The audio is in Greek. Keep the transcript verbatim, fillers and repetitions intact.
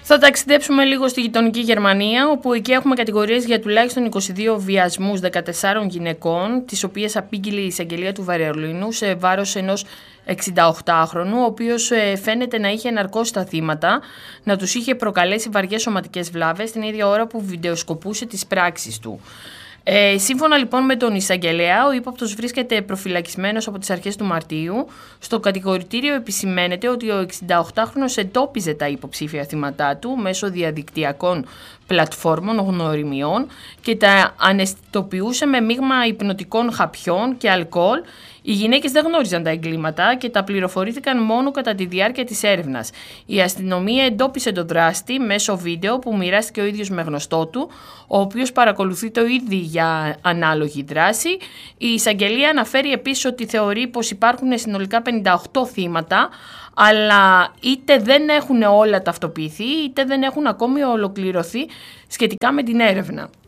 Θα ταξιδέψουμε λίγο στη γειτονική Γερμανία, όπου εκεί έχουμε κατηγορίες για τουλάχιστον είκοσι δύο βιασμούς δεκατεσσάρων γυναικών, τις οποίες απήγγειλε η εισαγγελία του Βερολίνου σε βάρος ενός εξηνταοκτάχρονου, ο οποίος φαίνεται να είχε εναρκώσει τα θύματα, να τους είχε προκαλέσει βαριές σωματικές βλάβες την ίδια ώρα που βιντεοσκοπούσε τις πράξεις του. Ε, σύμφωνα λοιπόν με τον εισαγγελέα, ο ύποπτος βρίσκεται προφυλακισμένος από τις αρχές του Μαρτίου. Στο κατηγορητήριο επισημαίνεται ότι ο εξηνταοκτάχρονος εντόπιζε τα υποψήφια θύματά του μέσω διαδικτυακών πλατφόρμων γνωριμιών και τα αναισθητοποιούσε με μείγμα υπνοτικών χαπιών και αλκοόλ. Οι γυναίκες δεν γνώριζαν τα εγκλήματα και τα πληροφορήθηκαν μόνο κατά τη διάρκεια της έρευνας. Η αστυνομία εντόπισε τον δράστη μέσω βίντεο που μοιράστηκε ο ίδιος με γνωστό του, ο οποίος παρακολουθεί το ήδη για ανάλογη δράση. Η εισαγγελία αναφέρει επίσης ότι θεωρεί πως υπάρχουν συνολικά πενήντα οκτώ θύματα, αλλά είτε δεν έχουν όλα ταυτοποιηθεί, είτε δεν έχουν ακόμη ολοκληρωθεί σχετικά με την έρευνα.